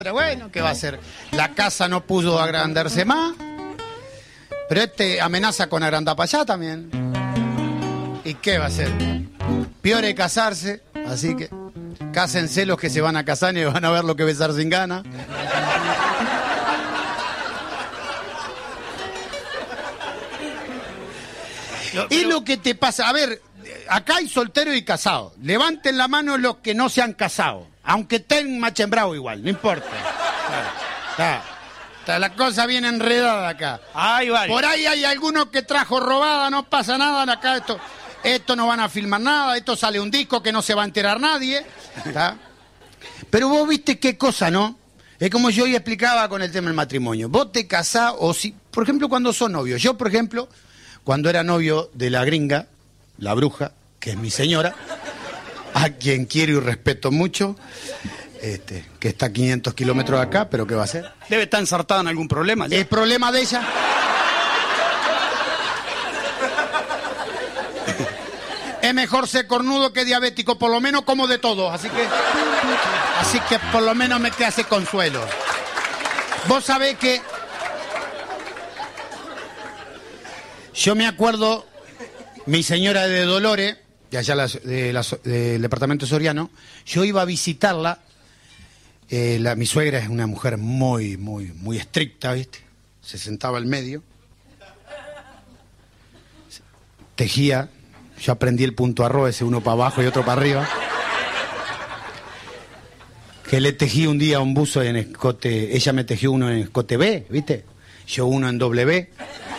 Pero bueno, ¿qué va a hacer? La casa no pudo agrandarse más, pero amenaza con agrandar para allá también. ¿Y qué va a hacer? Peor es casarse, así que cásense los que se van a casar y van a ver lo que besar sin ganas. Es lo que te pasa. A ver, acá hay solteros y casados. Levanten la mano los que no se han casado. Aunque estén machembrados igual, no importa. Está la cosa bien enredada acá. Ay, vale. Por ahí hay alguno que trajo robada, no pasa nada. Acá esto no van a filmar nada, esto sale un disco que no se va a enterar nadie. ¿Está? Pero vos viste qué cosa, ¿no? Es como yo hoy explicaba con el tema del matrimonio. Vos te casás, o si, por ejemplo, cuando sos novios. Yo, por ejemplo, cuando era novio de la gringa, la bruja, que es mi señora, a quien quiero y respeto mucho, que está a 500 kilómetros de acá, pero ¿qué va a hacer? Debe estar ensartada en algún problema. ¿Ya? ¿Es problema de ella? Es mejor ser cornudo que diabético, por lo menos como de todo, así que por lo menos me queda ese consuelo. Vos sabés que yo me acuerdo, mi señora de Dolores, de allá del departamento soriano, yo iba a visitarla. Mi suegra es una mujer muy, muy, muy estricta, ¿viste? Se sentaba al medio, tejía. Yo aprendí el punto arroz, ese uno para abajo y otro para arriba. Que le tejí un día un buzo en escote, ella me tejió uno en escote B, ¿viste? Yo uno en doble B.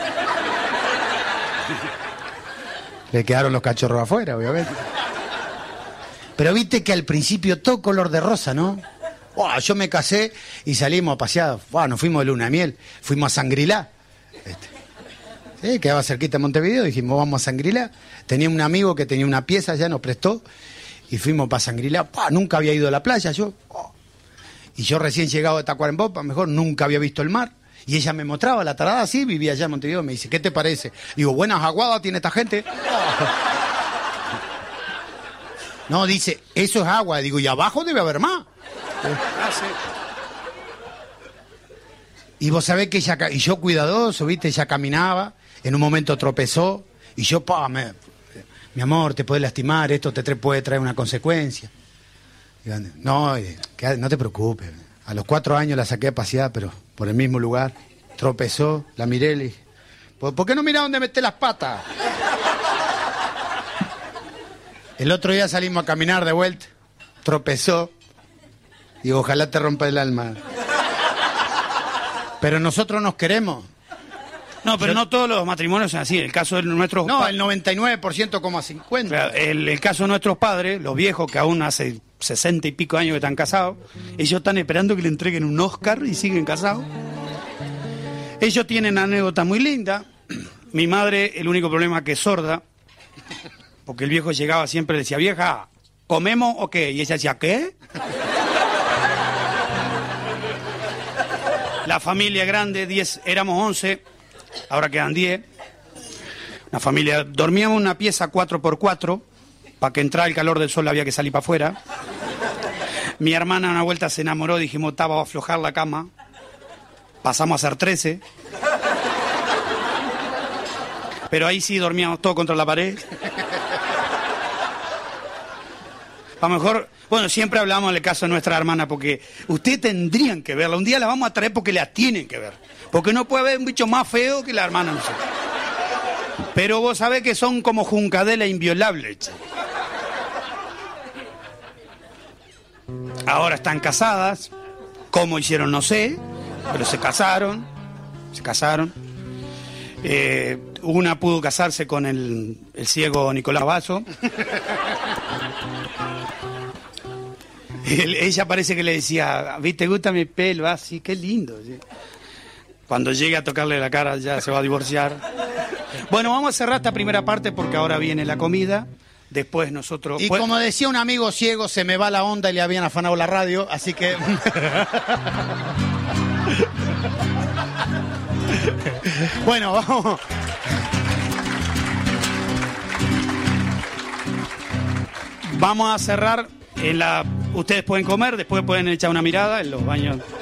Le quedaron los cachorros afuera, obviamente. Pero viste que al principio todo color de rosa, ¿no? Wow, yo me casé y salimos a pasear. Wow, nos fuimos de luna de miel, fuimos a Sangrilá. Sí, quedaba cerquita de Montevideo, dijimos vamos a Sangrilá. Tenía un amigo que tenía una pieza, ya nos prestó, y fuimos para Sangrilá. Nunca había ido a la playa, yo. Y yo recién llegado de Tacuarembó, mejor nunca había visto el mar. Y ella me mostraba la tarada así, vivía allá en Montevideo, me dice, ¿qué te parece? Digo, buenas aguadas tiene esta gente. No, dice, eso es agua. Digo, y abajo debe haber más. Sí. Y vos sabés que ella, y yo cuidadoso, ¿viste? Ella caminaba, en un momento tropezó, y yo, mi amor, te puede lastimar, esto te puede traer una consecuencia. Digo, no, no te preocupes. A los 4 años la saqué a pasear, pero por el mismo lugar. Tropezó, la miré y le dije, ¿por qué no mirá dónde meté las patas? El otro día salimos a caminar de vuelta, tropezó. Digo, ojalá te rompa el alma. Pero nosotros nos queremos. No, pero no todos los matrimonios son así. El caso de nuestros... No, el 99,50%. El caso de nuestros padres, los viejos que aún hace 60 y pico años que están casados, ellos están esperando que le entreguen un Oscar y siguen casados. Ellos tienen anécdotas muy lindas. Mi madre, el único problema es que es sorda, porque el viejo llegaba siempre y decía, vieja, ¿comemos o qué? Y ella decía, ¿qué? La familia grande, 10, éramos 11, ahora quedan 10. Una familia, dormíamos en una pieza 4x4, para que entrara el calor del sol había que salir para afuera. Mi hermana una vuelta se enamoró, dijimos, estaba a aflojar la cama. Pasamos a ser 13. Pero ahí sí dormíamos todos contra la pared. A lo mejor, bueno, siempre hablamos del caso de nuestra hermana, porque ustedes tendrían que verla. Un día la vamos a traer porque la tienen que ver. Porque no puede haber un bicho más feo que la hermana. No sé. Pero vos sabés que son como Juncadela inviolables. Ahora están casadas. ¿Cómo hicieron? No sé. Pero se casaron. Una pudo casarse con el ciego Nicolás Basso. Ella parece que le decía, ¿viste? ¿Gusta mi pelo? Ah, sí, qué lindo. ¿Sí? Cuando llegue a tocarle la cara ya se va a divorciar. Bueno, vamos a cerrar esta primera parte porque ahora viene la comida. Después nosotros... Y como decía un amigo ciego, se me va la onda y le habían afanado la radio, así que... Bueno, vamos. Vamos a cerrar en la Ustedes pueden comer, después pueden echar una mirada en los baños.